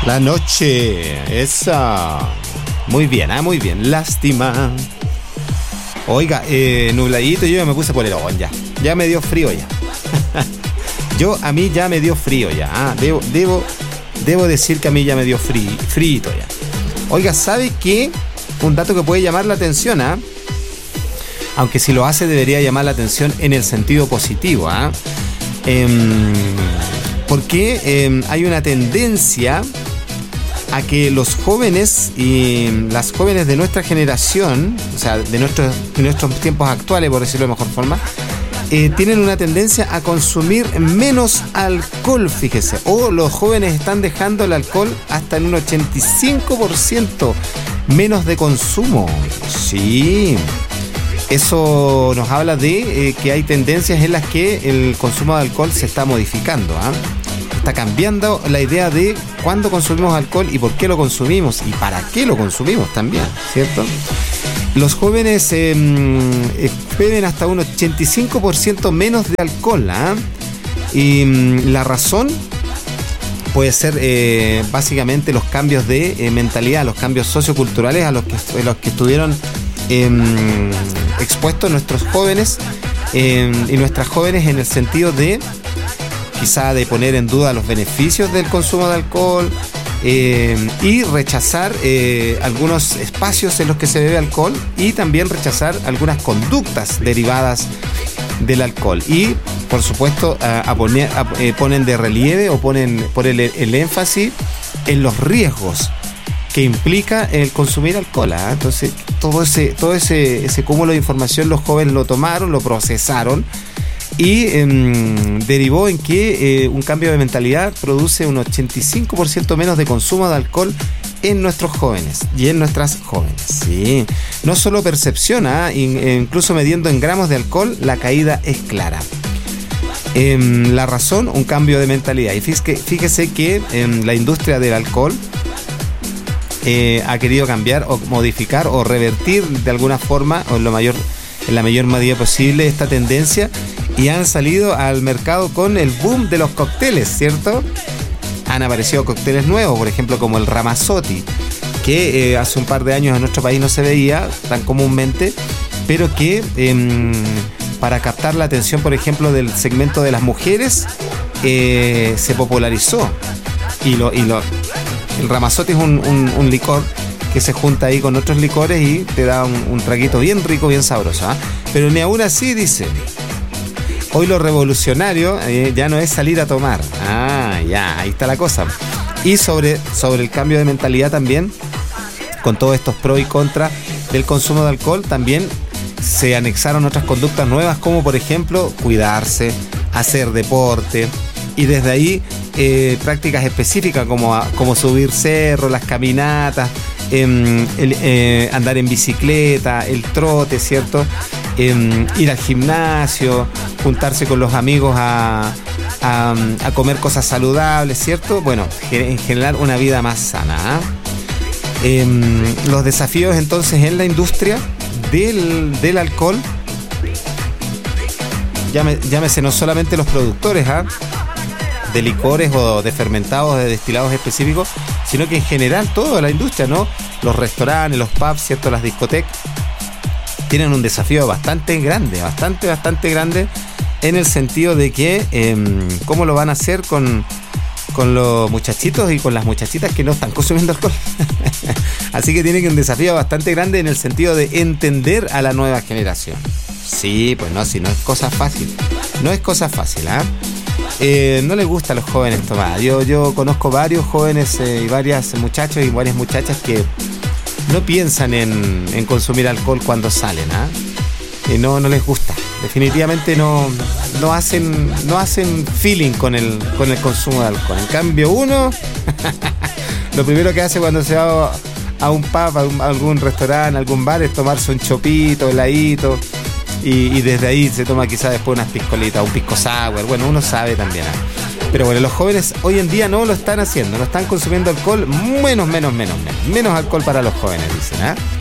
La noche, esa. Muy bien, muy bien. Lástima. Oiga, nubladito, yo ya me puse polerón ya. Ya me dio frío ya. A mí ya me dio frío ya. Debo decir que a mí ya me dio frito ya. Oiga, ¿sabe qué? Un dato que puede llamar la atención, aunque si lo hace debería llamar la atención en el sentido positivo, porque hay una tendencia a que los jóvenes y las jóvenes de nuestra generación, o sea, de nuestros tiempos actuales, por decirlo de mejor forma, tienen una tendencia a consumir menos alcohol, fíjese. O los jóvenes están dejando el alcohol hasta en un 85% menos de consumo. Sí. Eso nos habla de que hay tendencias en las que el consumo de alcohol se está modificando, Está cambiando la idea de cuándo consumimos alcohol y por qué lo consumimos y para qué lo consumimos también, ¿cierto? Los jóvenes beben hasta un 85% menos de alcohol, y la razón puede ser básicamente los cambios de mentalidad, los cambios socioculturales a los que estuvieron expuestos nuestros jóvenes y nuestras jóvenes, en el sentido de quizá de poner en duda los beneficios del consumo de alcohol y rechazar algunos espacios en los que se bebe alcohol, y también rechazar algunas conductas derivadas del alcohol. Y por supuesto ponen de relieve o ponen el énfasis en los riesgos que implica el consumir alcohol. Entonces todo ese cúmulo de información los jóvenes lo tomaron, lo procesaron y derivó en que un cambio de mentalidad produce un 85% menos de consumo de alcohol en nuestros jóvenes y en nuestras jóvenes. Sí. No solo percepción, incluso midiendo en gramos de alcohol, la caída es clara. La razón, un cambio de mentalidad. Y fíjese que la industria del alcohol ha querido cambiar o modificar o revertir de alguna forma o en la mayor medida posible esta tendencia, y han salido al mercado con el boom de los cócteles, ¿cierto? Han aparecido cócteles nuevos, por ejemplo como el Ramazzotti, que hace un par de años en nuestro país no se veía tan comúnmente, pero que para captar la atención, por ejemplo, del segmento de las mujeres, se popularizó. El Ramazzotti es un licor que se junta ahí con otros licores y te da un traguito bien rico, bien sabroso, Pero ni aún así, dice, hoy lo revolucionario ya no es salir a tomar. Ya, ahí está la cosa. Y sobre el cambio de mentalidad también, con todos estos pros y contras del consumo de alcohol, también se anexaron otras conductas nuevas, como por ejemplo cuidarse, hacer deporte, y desde ahí prácticas específicas como subir cerros, las caminatas, andar en bicicleta, el trote, ¿cierto? Ir al gimnasio, juntarse con los amigos a comer cosas saludables, ¿cierto? Bueno, en general una vida más sana. Los desafíos entonces en la industria del alcohol, llámese no solamente los productores de licores o de fermentados, de destilados específicos, sino que en general toda la industria, ¿no? Los restaurantes, los pubs, ¿cierto? Las discotecas tienen un desafío bastante grande, bastante grande, en el sentido de que cómo lo van a hacer con los muchachitos y con las muchachitas que no están consumiendo alcohol. Así que tienen un desafío bastante grande en el sentido de entender a la nueva generación. Sí, pues no, si no es cosa fácil. No es cosa fácil, no les gusta a los jóvenes tomar. Yo conozco varios jóvenes y varias muchachos y varias muchachas que no piensan en consumir alcohol cuando salen, no les gusta. Definitivamente no hacen feeling con el consumo de alcohol. En cambio uno lo primero que hace cuando se va a un pub, a algún restaurante, a algún bar, es tomarse un chopito, heladito, y desde ahí se toma quizás después unas piscolitas, un pisco sour. Bueno, uno sabe también, Pero bueno, los jóvenes hoy en día no lo están haciendo, no están consumiendo alcohol, menos alcohol para los jóvenes, dicen,